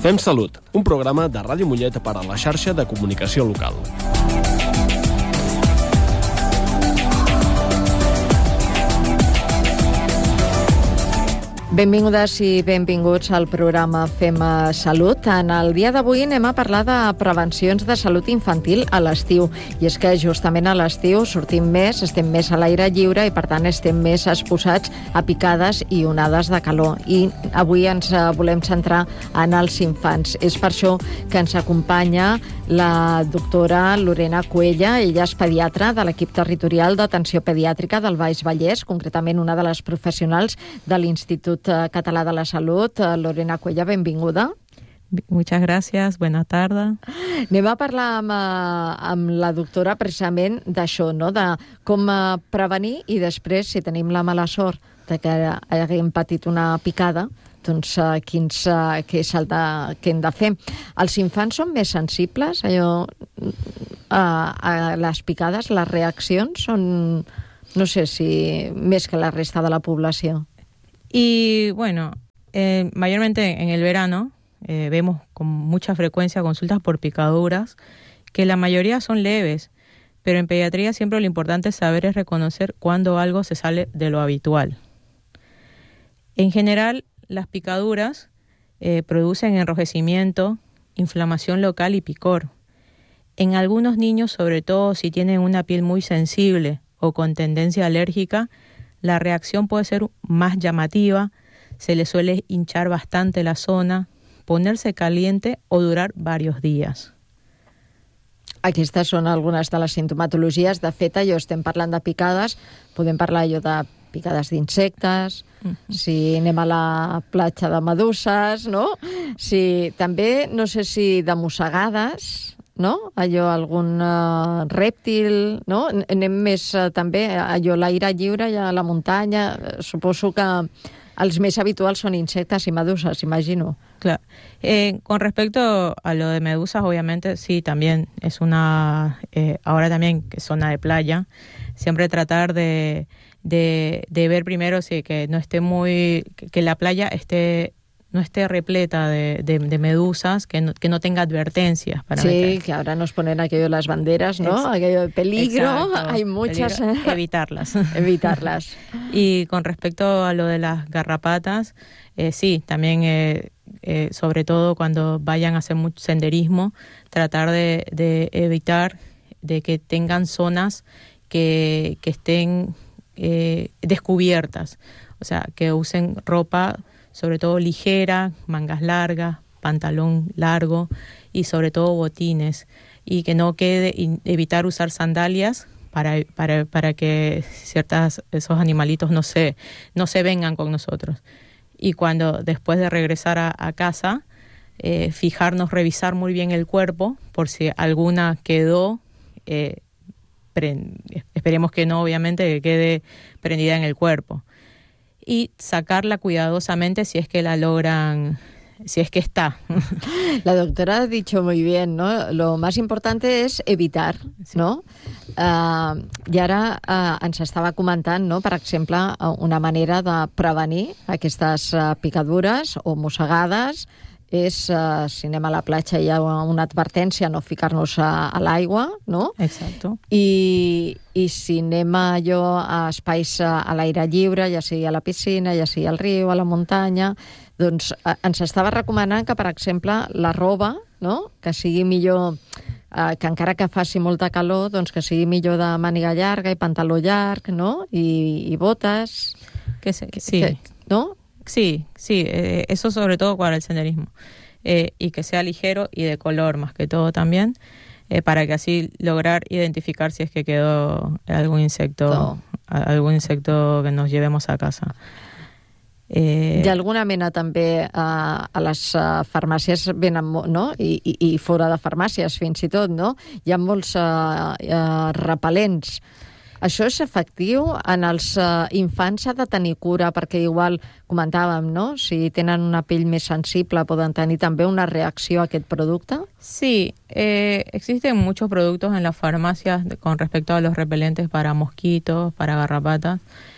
Fem Salut, un programa de Ràdio Mollet per a la xarxa de comunicació local. Benvingudes i benvinguts al programa Fem Salut. En el dia d'avui anem a parlar de prevencions de salut infantil a l'estiu. I és que justament a l'estiu sortim més, estem més a l'aire lliure i per tant estem més exposats a picades i onades de calor. I avui ens volem centrar en els infants. És per això que ens acompanya la doctora Lorena Cuella. Ella és pediatra de l'equip territorial d'atenció pediàtrica del Baix Vallès, concretament una de les professionals de l'Institut Català de la Salut. Lorena Cuella, benvinguda. Muchas gracias, buenas tardes. Anem a parlar amb la doctora precisament d'això, no? De com prevenir i després, si tenim la mala sort de que haguem patit una picada, doncs què és el que hem de fer. Els infants són més sensibles a les picades, les reaccions són, no sé si més que la resta de la població. Y bueno, mayormente en el verano vemos con mucha frecuencia consultas por picaduras, que la mayoría son leves, pero en pediatría siempre lo importante saber es reconocer cuando algo se sale de lo habitual. En general, las picaduras producen enrojecimiento, inflamación local y picor. En algunos niños, sobre todo si tienen una piel muy sensible o con tendencia alérgica, la reacción puede ser más llamativa, se le suele hinchar bastante la zona, ponerse caliente o durar varios días. Aquestes són algunes de les sintomatologies. De fet, estem parlant de picades, podem parlar de picades d'insectes, si anem a la platja de meduses, no? Si, també, no sé si de mossegades, no? Algun rèptil, no? Anem més també a l'aire lliure i a la muntanya. Suposo que els més habituals són insectes y meduses, imagino. Claro. Con respecto a lo de medusas, obviamente sí, también es ahora también que es zona de playa, siempre tratar de ver primero que no esté que la playa no esté repleta de medusas, que no tenga advertencias para meter. Sí, que ahora nos ponen aquello de las banderas, ¿no? Aquello de peligro, exacto, hay muchas. Peligro. Evitarlas. Evitarlas. Y con respecto a lo de las garrapatas, sí, también sobre todo cuando vayan a hacer mucho senderismo, tratar de evitar de que tengan zonas que estén descubiertas, o sea, que usen ropa sobre todo ligera, mangas largas, pantalón largo y sobre todo botines, y que no evitar usar sandalias para que esos animalitos no se vengan con nosotros. Y cuando después de regresar a casa, fijarnos, revisar muy bien el cuerpo por si alguna quedó, esperemos que no, obviamente, que quede prendida en el cuerpo. Y sacarla cuidadosamente si es que la logran, si es que está. La doctora ha dicho muy bien, ¿no? Lo más importante es evitar, ¿no? I ara ens estava comentant, no? Per exemple, una manera de prevenir aquestes picadures o mossegades és, si anem a la platja hi ha una advertència, no ficar-nos a l'aigua, no? Exacto. I si anem a espais a l'aire lliure, ja sigui a la piscina, ja sigui al riu, a la muntanya, doncs ens estava recomanant que, per exemple, la roba, no? Que sigui millor, que encara que faci molta calor, doncs que sigui millor de màniga llarga i pantaló llarg, no? I botes. Sí. ¿No? Sí, eso sobre todo para el senderismo. Y que sea ligero y de color más que todo también, para que así lograr identificar si es que quedó algún insecto que nos llevemos a casa. Hi ha alguna mena també a les farmàcies venen, no? I fora de farmàcies fins i tot, no? Hi ha molts repel·lents. Això és efectiu? En els infants s'ha de tenir cura perquè igual comentàvem, no? Si tenen una pell més sensible poden tenir també una reacció a aquest producte? Sí, existen muchos productos en las farmacias con respecto a los repelentes para mosquitos, para garrapatas.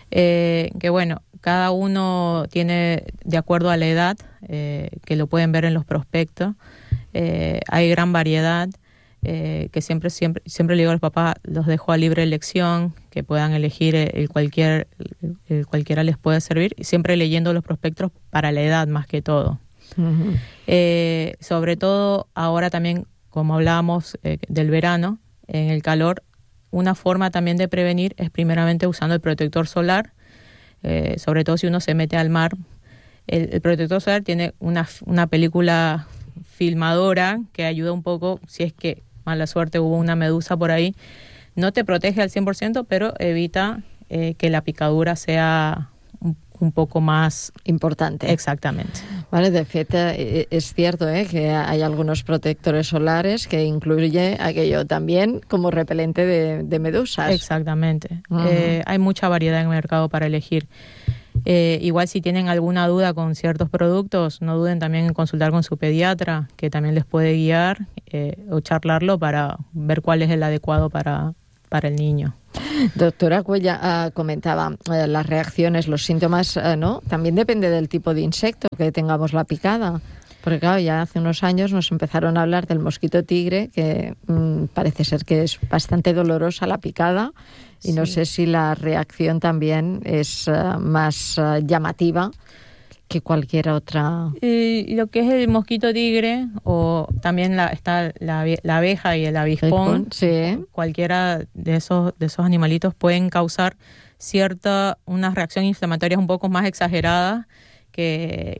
que bueno, cada uno tiene de acuerdo a la edad, que lo pueden ver en los prospectos. Hay gran variedad, que siempre le digo a los papás, los dejo a libre elección, que puedan elegir el cualquiera les puede servir, y siempre leyendo los prospectos para la edad más que todo. Uh-huh. Sobre todo ahora también, como hablábamos del verano, en el calor, una forma también de prevenir es primeramente usando el protector solar, sobre todo si uno se mete al mar. El protector solar tiene una película filmadora que ayuda un poco, si es que mala suerte hubo una medusa por ahí, no te protege al 100%, pero evita que la picadura sea un poco más importante. Exactamente. Vale, de hecho, es cierto que hay algunos protectores solares que incluye aquello también como repelente de medusas. Exactamente. Uh-huh. Hay mucha variedad en el mercado para elegir. Igual si tienen alguna duda con ciertos productos, no duden también en consultar con su pediatra, que también les puede guiar o charlarlo para ver cuál es el adecuado para el niño. Doctora Cuella comentaba las reacciones, los síntomas, ¿no? También depende del tipo de insecto que tengamos la picada. Porque claro, ya hace unos años nos empezaron a hablar del mosquito tigre, que parece ser que es bastante dolorosa la picada, y sí. No sé si la reacción también es más llamativa que cualquier otra. Lo que es el mosquito tigre, o también está la abeja y el avispón, sí. Cualquiera de esos animalitos pueden causar una reacción inflamatoria un poco más exagerada que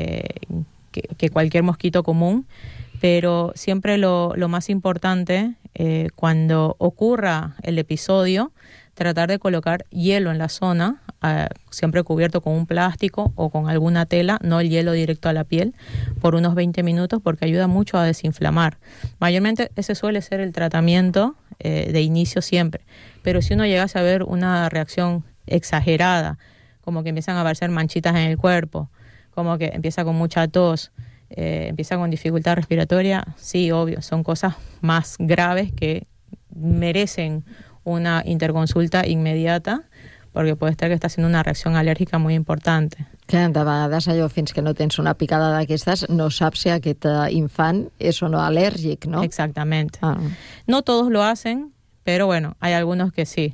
cualquier mosquito común, pero siempre lo más importante, cuando ocurra el episodio, tratar de colocar hielo en la zona, siempre cubierto con un plástico o con alguna tela, no el hielo directo a la piel, por unos 20 minutos, porque ayuda mucho a desinflamar. Mayormente ese suele ser el tratamiento de inicio siempre, pero si uno llegase a ver una reacción exagerada, como que empiezan a aparecer manchitas en el cuerpo, como que empieza con mucha tos, empieza con dificultad respiratoria, sí, obvio, son cosas más graves que merecen una interconsulta inmediata, perquè pot estar que està sent una reacció al·lèrgica molt important. Clar, de vegades allò, fins que no tens una picada d'aquestes, no saps si aquest infant és o no al·lèrgic, ¿no? Exactamente. No todos lo hacen, pero bueno, hay algunos que sí.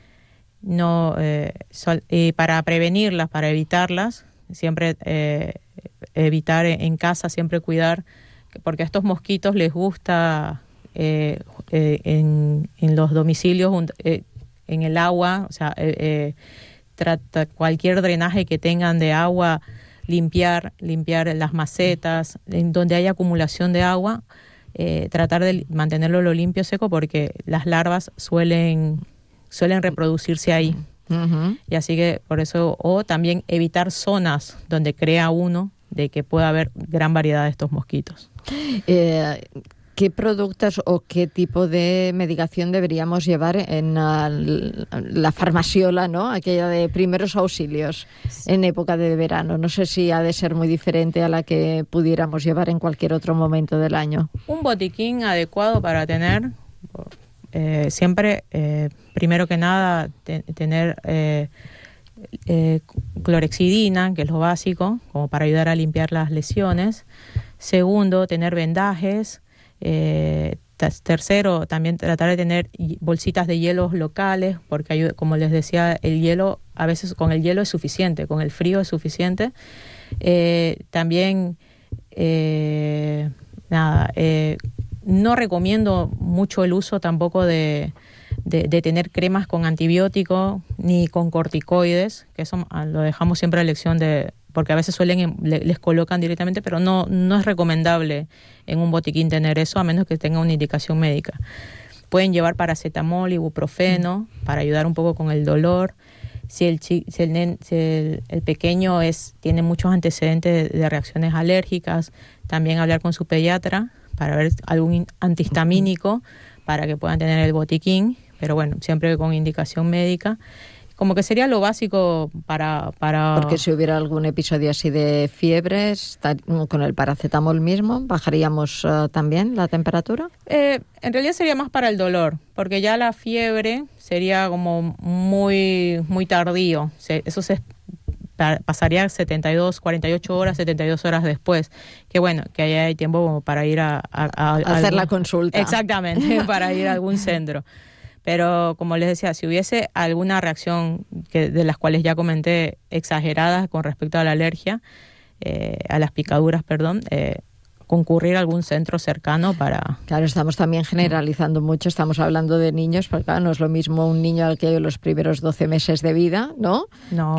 No, y para prevenirlas, para evitarlas, siempre evitar en casa, siempre cuidar, porque a estos mosquitos les gusta en los domicilios, en el agua, o sea, trata cualquier drenaje que tengan de agua, limpiar las macetas, en donde hay acumulación de agua, tratar de mantenerlo lo limpio, seco, porque las larvas suelen reproducirse ahí. Uh-huh. Y así que por eso, o también evitar zonas donde crea uno de que pueda haber gran variedad de estos mosquitos. ¿Qué productos o qué tipo de medicación deberíamos llevar en la farmaciola, ¿no? Aquella de primeros auxilios en época de verano? No sé si ha de ser muy diferente a la que pudiéramos llevar en cualquier otro momento del año. Un botiquín adecuado para tener, siempre, primero que nada, tener clorexidina, que es lo básico, como para ayudar a limpiar las lesiones. Segundo, tener vendajes. Tercero, también tratar de tener bolsitas de hielos locales, porque ayuda, como les decía, el hielo, a veces con el hielo es suficiente, con el frío es suficiente. También, no recomiendo mucho el uso tampoco de tener cremas con antibióticos ni con corticoides, que eso lo dejamos siempre a elección porque a veces les colocan directamente, pero no es recomendable en un botiquín tener eso, a menos que tenga una indicación médica. Pueden llevar paracetamol, ibuprofeno, para ayudar un poco con el dolor. Si el pequeño tiene muchos antecedentes de reacciones alérgicas, también hablar con su pediatra para ver algún antihistamínico para que puedan tener el botiquín, pero bueno, siempre con indicación médica. como que sería lo básico para... Porque si hubiera algún episodio así de fiebre, con el paracetamol mismo, ¿bajaríamos también la temperatura? En realidad sería más para el dolor, porque ya la fiebre sería como muy, muy tardío. Eso se pasaría 48 horas, 72 horas después. Que bueno, que ahí hay tiempo como para ir a hacer la consulta. Exactamente, para ir a algún centro. Pero como les decía, si hubiese alguna reacción de las cuales ya comenté exageradas con respecto a la alergia, a las picaduras, concurrir a algún centro cercano para... Claro, estamos también generalizando mucho, estamos hablando de niños, porque claro, no es lo mismo un niño al que hay los primeros 12 meses de vida, ¿no? No.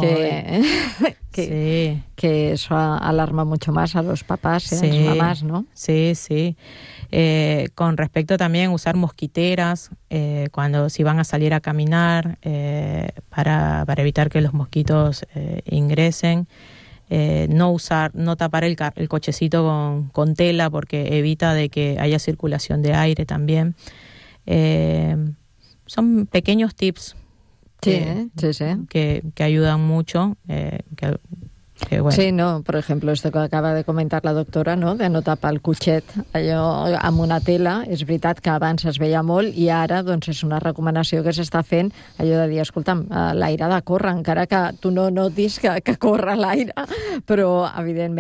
Que eso alarma mucho más a los papás y a las mamás, ¿no? Sí, sí. Con respecto también a usar mosquiteras si van a salir a caminar para evitar que los mosquitos ingresen. No tapar el cochecito con tela porque evita de que haya circulación de aire también. Son pequeños tips que ayudan mucho. Bueno. Sí, no, por ejemplo, esto que acaba de comentar la doctora, no?, de no tapar el cotxet allò amb una tela. És veritat que abans es veia molt i ara doncs, és una recomanació que s'està fent, allò de dir, escolta'm, l'aire ha de córrer, encara que tu no notis que corre l'aire, però evidentment